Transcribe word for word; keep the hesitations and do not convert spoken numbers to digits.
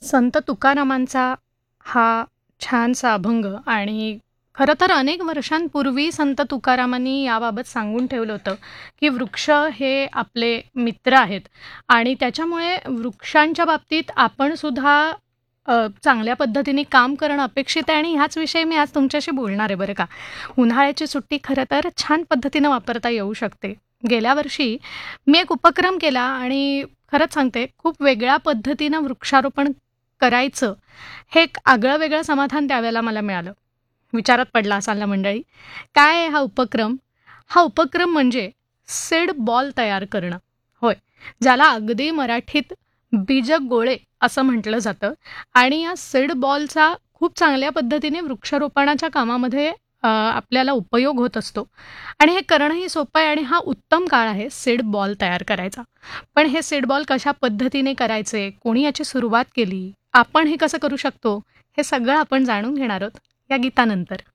संत तुकारामांचा हा छानसा अभंग आणि खरं तर अनेक वर्षांपूर्वी संत तुकारामांनी याबाबत सांगून ठेवलं होतं, की वृक्ष हे आपले मित्र आहेत आणि त्याच्यामुळे वृक्षांच्या बाबतीत आपण सुद्धा अ, चांगल्या पद्धतीने काम करणं अपेक्षित आहे आणि ह्याच विषयी मी आज तुमच्याशी बोलणार आहे बरं का. उन्हाळ्याची सुट्टी खरं तर छान पद्धतीनं वापरता येऊ शकते. गेल्या वर्षी मी एक उपक्रम केला आणि खरंच सांगते खूप वेगळ्या पद्धतीनं वृक्षारोपण करायचं, हे एक आगळं-वेगळं समाधान त्यावेळेला मला मिळालं. विचारात पडला असाल ना मंडळी? काय आहे हा उपक्रम? हा उपक्रम म्हणजे सीड बॉल तयार करणं. होय, ज्याला अगदी मराठीत बीजगोळे असं म्हटलं जातं आणि या सीड बॉलचा खूप चांगल्या पद्धतीने वृक्षारोपणाच्या कामामध्ये अ, आपल्याला उपयोग होत असतो आणि हे करणंही सोपं आहे आणि हा उत्तम काळ आहे सीड बॉल तयार करायचा. पण हे सीड बॉल कशा पद्धतीने करायचे? कोणी याची सुरुवात केली? आपण हे कसं करू शकतो? हे सगळं आपण जाणून घेणार आहोत या गीतानंतर.